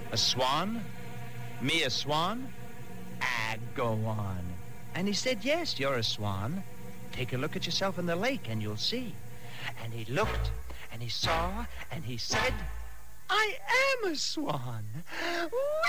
A swan? Me a swan? Ah, go on. And he said, yes, you're a swan. Take a look at yourself in the lake and you'll see. And he looked and he saw and he said, I am a swan. Whee!